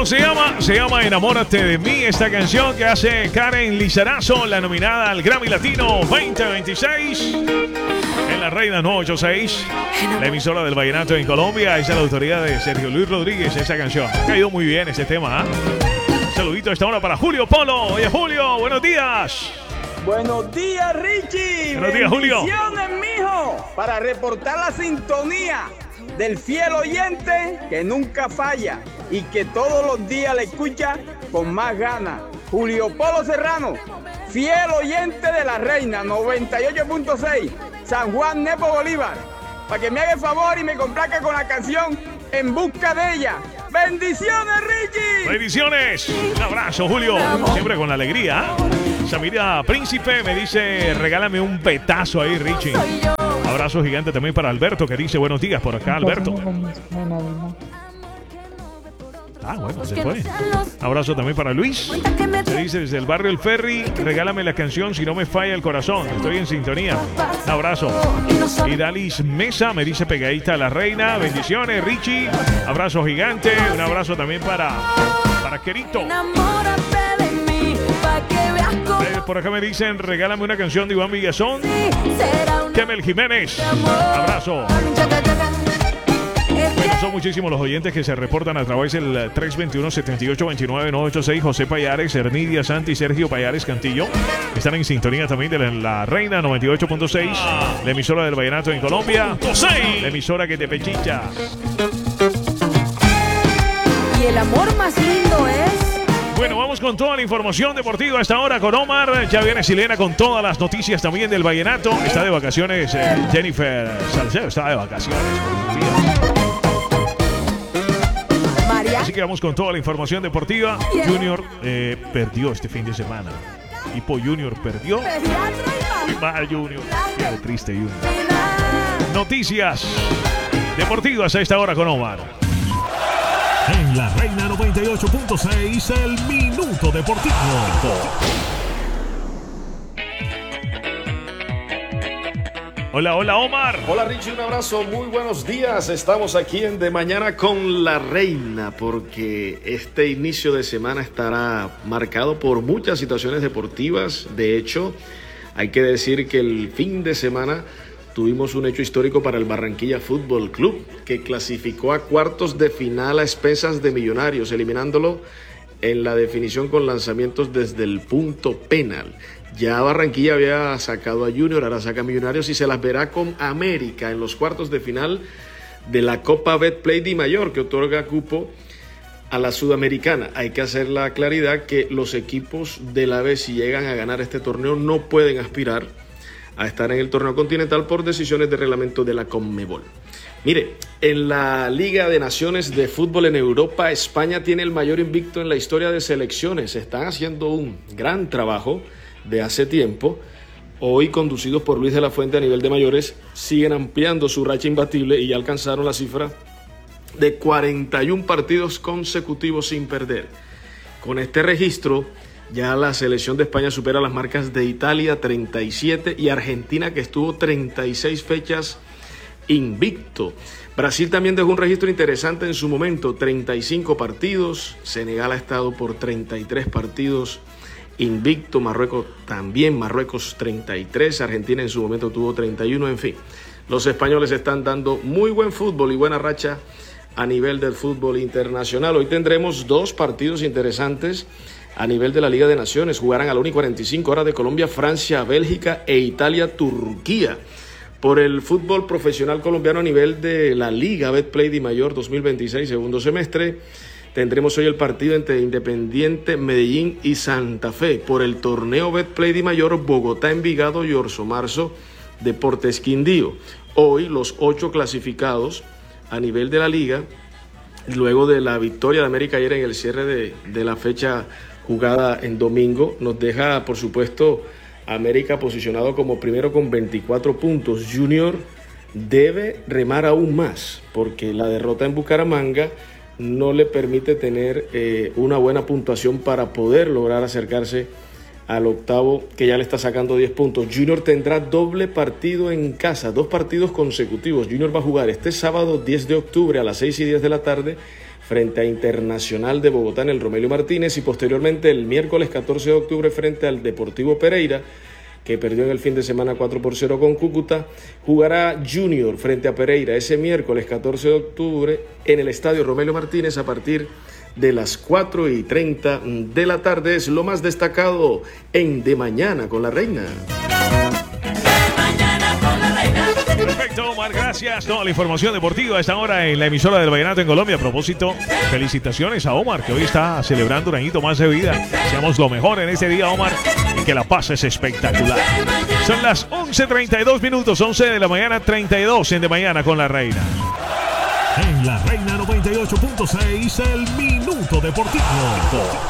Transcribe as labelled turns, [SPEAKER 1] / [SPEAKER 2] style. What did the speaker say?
[SPEAKER 1] Bueno, se llama Enamórate de mí, esta canción que hace Karen Lizarazo, la nominada al Grammy Latino 2026 en La Reina 986, la emisora del vallenato en Colombia. Esa es la autoría de Sergio Luis Rodríguez, esa canción. Ha caído muy bien ese tema, Un saludito a esta hora para Julio Polo. Oye, Julio, buenos días.
[SPEAKER 2] Buenos días, Richie.
[SPEAKER 1] Buenos días, Julio.
[SPEAKER 2] Bendiciones, mijo, para reportar la sintonía del fiel oyente que nunca falla y que todos los días le escucha con más ganas. Julio Polo Serrano, fiel oyente de La Reina 98.6, San Juan Nepo Bolívar, para que me haga el favor y me complazca con la canción En Busca de Ella. ¡Bendiciones, Richie!
[SPEAKER 1] ¡Bendiciones! Un abrazo, Julio. Siempre con la alegría. Samira Príncipe me dice, regálame un petazo ahí, Richie. Abrazo gigante también para Alberto, que dice buenos días por acá, Alberto. Ah, bueno, se fue. Abrazo también para Luis. Se dice desde el barrio El Ferry, regálame la canción Si no me falla el corazón. Estoy en sintonía. Un abrazo. Y Dalis Mesa me dice pegadita a La Reina. Bendiciones, Richie. Abrazo gigante. Un abrazo también para Querito. Por acá me dicen, regálame una canción de Iván Villazón. Kemel Jiménez. Abrazo. Bueno, son muchísimos los oyentes que se reportan a través del 321-7829-986. José Payares, Ernidia Santi, Sergio Payares Cantillo. Están en sintonía también de La Reina 98.6, la emisora del vallenato en Colombia. La emisora que te pechicha.
[SPEAKER 3] Y el amor más lindo es...
[SPEAKER 1] Bueno, vamos con toda la información deportiva a esta hora con Omar. Ya viene Silena con todas las noticias también del vallenato. Está de vacaciones Jennifer Salcedo, está de vacaciones. Así que vamos con toda la información deportiva. Junior perdió este fin de semana. Hipo Junior perdió. Muy mal, Junior. Qué triste, Junior. Noticias deportivas a esta hora con Omar.
[SPEAKER 4] En La Reina 98.6, el Minuto Deportivo.
[SPEAKER 1] Hola, hola, Omar.
[SPEAKER 5] Hola, Richie, un abrazo, muy buenos días. Estamos aquí en De Mañana con La Reina, porque este inicio de semana estará marcado por muchas situaciones deportivas. De hecho, hay que decir que el fin de semana tuvimos un hecho histórico para el Barranquilla Fútbol Club, que clasificó a cuartos de final a expensas de Millonarios, eliminándolo en la definición con lanzamientos desde el punto penal. Ya Barranquilla había sacado a Junior, ahora saca a Millonarios y se las verá con América en los cuartos de final de la Copa Betplay Di Mayor, que otorga cupo a la Sudamericana. Hay que hacer la claridad que los equipos de la B, si llegan a ganar este torneo, no pueden aspirar a estar en el torneo continental por decisiones de reglamento de la Conmebol. Mire, en la Liga de Naciones de Fútbol en Europa, España tiene el mayor invicto en la historia de selecciones. Están haciendo un gran trabajo de hace tiempo. Hoy, conducidos por Luis de la Fuente a nivel de mayores, siguen ampliando su racha imbatible y ya alcanzaron la cifra de 41 partidos consecutivos sin perder. Con este registro, ya la selección de España supera las marcas de Italia, 37, y Argentina, que estuvo 36 fechas invicto. Brasil también dejó un registro interesante en su momento, 35 partidos. Senegal ha estado por 33 partidos invicto. Marruecos también, Marruecos 33. Argentina en su momento tuvo 31. En fin, los españoles están dando muy buen fútbol y buena racha a nivel del fútbol internacional. Hoy tendremos dos partidos interesantes a nivel de la Liga de Naciones. Jugarán a la 1:45 hora de Colombia, Francia, Bélgica e Italia, Turquía. Por el fútbol profesional colombiano a nivel de la Liga Betplay Di Mayor 2026, segundo semestre, tendremos hoy el partido entre Independiente Medellín y Santa Fe. Por el torneo Betplay Di Mayor, Bogotá, Envigado y Orso Marzo, Deportes Quindío. Hoy los 8 clasificados a nivel de la Liga, luego de la victoria de América ayer en el cierre de la fecha jugada en domingo, nos deja, por supuesto, América posicionado como primero con 24 puntos. Junior debe remar aún más, porque la derrota en Bucaramanga no le permite tener una buena puntuación para poder lograr acercarse al octavo, que ya le está sacando 10 puntos. Junior tendrá doble partido en casa, 2 partidos consecutivos. Junior va a jugar este sábado 10 de octubre a las 6:10 de la tarde frente a Internacional de Bogotá en el Romelio Martínez, y posteriormente el miércoles 14 de octubre frente al Deportivo Pereira, que perdió en el fin de semana 4-0 con Cúcuta. Jugará Junior frente a Pereira ese miércoles 14 de octubre en el Estadio Romelio Martínez a partir de las 4:30 de la tarde. Es lo más destacado en De Mañana con la Reina.
[SPEAKER 1] Perfecto, Omar, gracias. Toda la información deportiva a esta hora en la emisora del Vallenato en Colombia. A propósito, felicitaciones a Omar, que hoy está celebrando un añito más de vida. Deseamos lo mejor en este día, Omar, y que la pases espectacular. Son las 11:32 minutos, 11 de la mañana, 32 en De Mañana con la Reina.
[SPEAKER 4] En la Reina 98.6, el Minuto Deportivo.